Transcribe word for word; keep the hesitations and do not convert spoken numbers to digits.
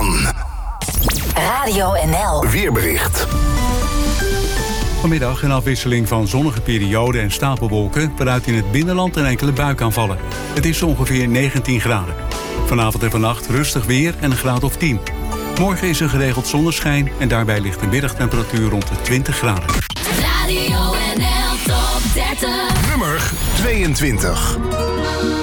aan. Radio N L. Weerbericht. Vanmiddag een afwisseling van zonnige perioden en stapelwolken, waaruit in het binnenland een enkele bui kan vallen. Het is ongeveer negentien graden. Vanavond en vannacht rustig weer en een graad of tien. Morgen is er geregeld zonneschijn en daarbij ligt de middagtemperatuur rond de twintig graden. Radio N L Top dertig. Nummer tweeëntwintig.